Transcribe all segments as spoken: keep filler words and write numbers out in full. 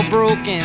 broken.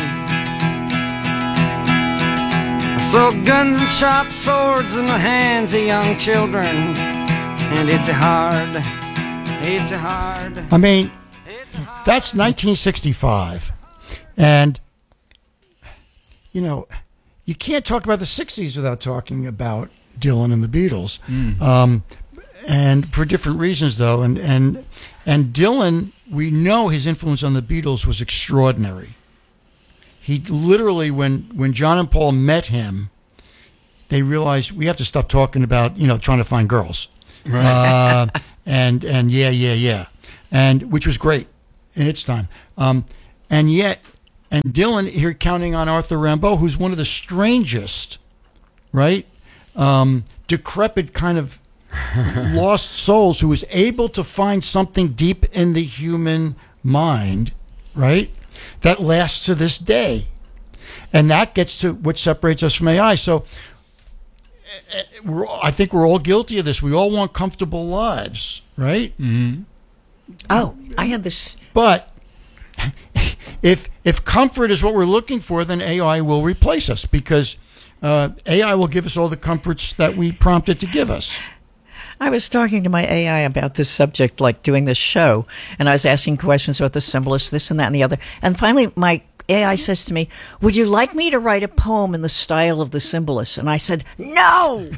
I saw guns and sharp swords in the hands of young children, and it's a hard, it's a hard. I mean, that's nineteen sixty-five, and you know, you can't talk about the sixties without talking about Dylan and the Beatles, mm. um, and for different reasons, though. And and and Dylan, we know his influence on the Beatles was extraordinary. He literally, when when John and Paul met him, they realized we have to stop talking about you know trying to find girls, right? Uh, and and yeah yeah yeah, and which was great in its time, um, and yet. And Dylan here counting on Arthur Rimbaud, who's one of the strangest, right, um, decrepit kind of lost souls who was able to find something deep in the human mind, right, that lasts to this day. And that gets to what separates us from A I. So we're, I think we're all guilty of this. We all want comfortable lives, right? Mm-hmm. Oh, I had this. But if if comfort is what we're looking for, then A I will replace us because uh, A I will give us all the comforts that we prompted to give us. I was talking to my A I about this subject, like doing this show, and I was asking questions about the symbolists, this and that and the other. And finally, my A I says to me, "Would you like me to write a poem in the style of the symbolists?" And I said, "No!"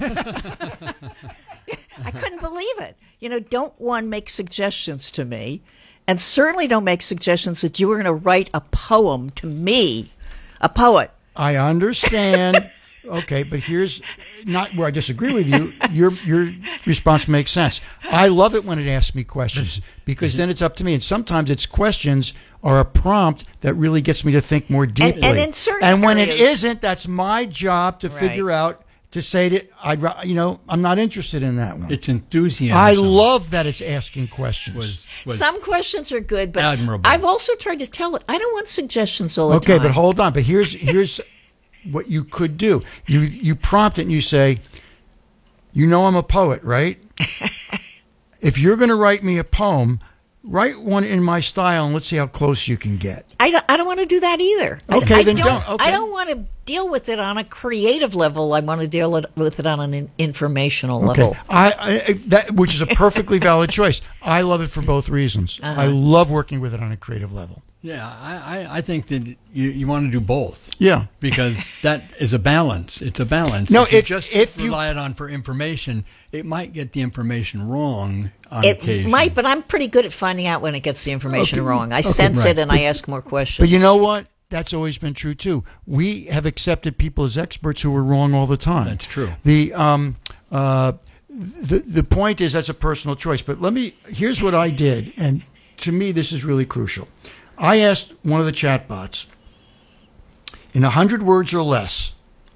I couldn't believe it. You know, don't one make suggestions to me? And certainly don't make suggestions that you were going to write a poem to me, a poet. I understand. Okay, but here's not where I disagree with you. Your your response makes sense. I love it when it asks me questions because then it's up to me. And sometimes its questions are a prompt that really gets me to think more deeply. And, and in certain and when areas, it isn't, that's my job to right. figure out. To say that I, you know, I'm not interested in that one. It's enthusiasm. I love that it's asking questions. Was, was Some questions are good, but admirable. I've also tried to tell it. I don't want suggestions all the okay, time. but hold on. But here's here's what you could do. You you prompt it and you say, you know, I'm a poet, right? If you're going to write me a poem, write one in my style, and let's see how close you can get. I don't, I don't want to do that either. Okay, I, I then don't. don't. Okay. I don't want to deal with it on a creative level. I want to deal with it on an informational okay. level. I, I that which is a perfectly valid choice. I love it for both reasons. Uh-huh. I love working with it on a creative level. Yeah, I, I think that you, you want to do both. Yeah. Because that is a balance. It's a balance. No, if you if, just if rely you, it on for information, it might get the information wrong on it occasion. might, but I'm pretty good at finding out when it gets the information okay. wrong. I okay, sense right. it and but, I ask more questions. But you know what? That's always been true, too. We have accepted people as experts who are wrong all the time. That's true. The um uh the the point is that's a personal choice. But let me, here's what I did, and to me this is really crucial. I asked one of the chatbots, in a hundred words or less,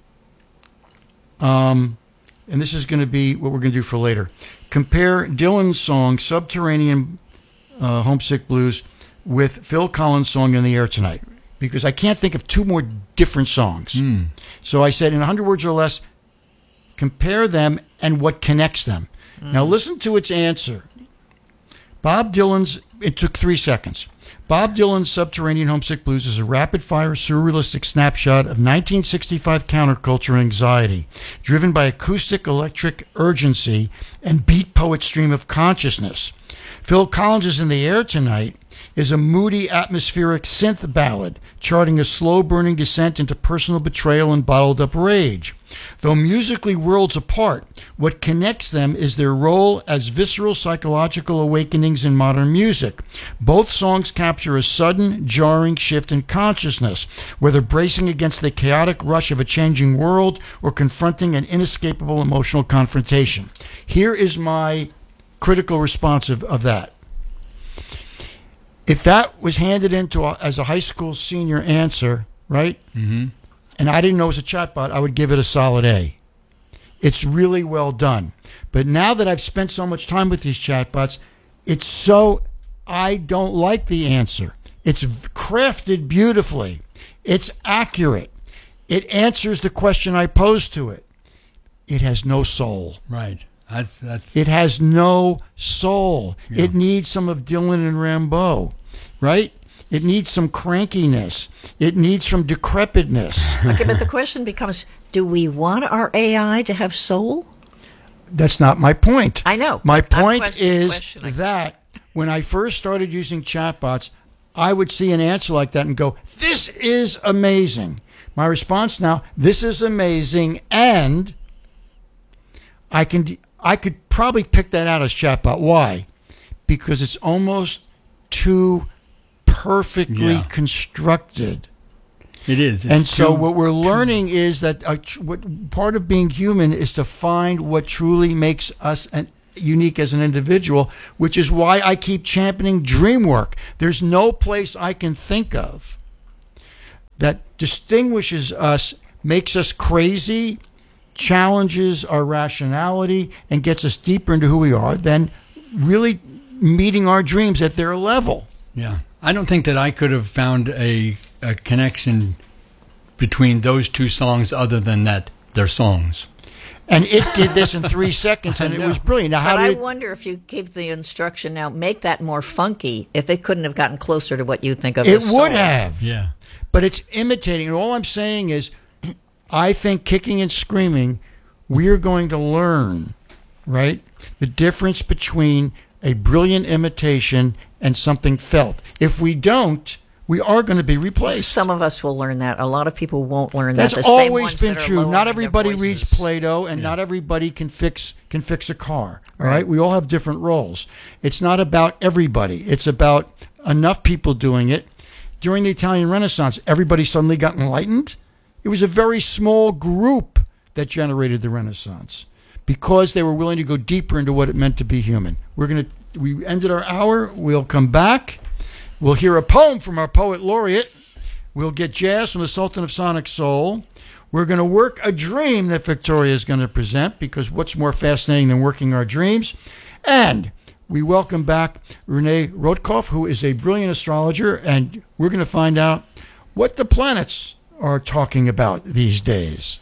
um, and this is going to be what we're going to do for later, compare Dylan's song Subterranean uh, Homesick Blues with Phil Collins' song In the Air Tonight, because I can't think of two more different songs. Mm. So I said, in a hundred words or less, compare them and what connects them. Mm. Now listen to its answer. Bob Dylan's, it took three seconds. Bob Dylan's Subterranean Homesick Blues is a rapid-fire, surrealistic snapshot of nineteen sixty-five counterculture anxiety, driven by acoustic electric urgency and beat poet stream of consciousness. Phil Collins' In the Air Tonight is a moody, atmospheric synth ballad, charting a slow-burning descent into personal betrayal and bottled-up rage. Though musically worlds apart, what connects them is their role as visceral psychological awakenings in modern music. Both songs capture a sudden, jarring shift in consciousness, whether bracing against the chaotic rush of a changing world or confronting an inescapable emotional confrontation. Here is my critical response of, of that. If that was handed into a, as a high school senior answer, right? Mm-hmm. And I didn't know it was a chatbot, I would give it a solid A. It's really well done. But now that I've spent so much time with these chatbots, it's so, I don't like the answer. It's crafted beautifully. It's accurate. It answers the question I posed to it. It has no soul. Right. That's, that's... It has no soul. Yeah. It needs some of Dylan and Rimbaud, right? It needs some crankiness. It needs some decrepitness. Okay, but the question becomes, do we want our A I to have soul? That's not my point. I know. My I'm point question- is questioning. that when I first started using chatbots, I would see an answer like that and go, this is amazing. My response now, this is amazing, and I can I could probably pick that out as chatbot. Why? Because it's almost too perfectly Yeah. constructed. It is. It's And so too- what we're learning is that uh, tr- what, part of being human is to find what truly makes us an, unique as an individual, which is why I keep championing dream work. There's no place I can think of that distinguishes us, makes us crazy, challenges our rationality, and gets us deeper into who we are than really meeting our dreams at their level. Yeah. I don't think that I could have found a, a connection between those two songs other than that they're songs. And it did this in three seconds, and it was brilliant. Now, how But I did it, wonder if you gave the instruction now, make that more funky, if it couldn't have gotten closer to what you think of it as soul. would have. Yeah. But it's imitating. And all I'm saying is, I think kicking and screaming, we're going to learn, right, the difference between a brilliant imitation and something felt. If we don't, we are going to be replaced. Some of us will learn that. A lot of people won't learn That's that. The same always ones been that are true. lowering Not their everybody voices. reads Plato, and Yeah. not everybody can fix can fix a car. All right, we all have different roles. It's not about everybody. It's about enough people doing it. During the Italian Renaissance, everybody suddenly got enlightened. It was a very small group that generated the Renaissance because they were willing to go deeper into what it meant to be human. We're gonna we ended our hour. We'll come back. We'll hear a poem from our poet laureate. We'll get jazz from the Sultan of Sonic Soul. We're going to work a dream that Victoria is going to present, because what's more fascinating than working our dreams? And we welcome back Renee Rotkoff, who is a brilliant astrologer, and we're going to find out what the planets are talking about these days.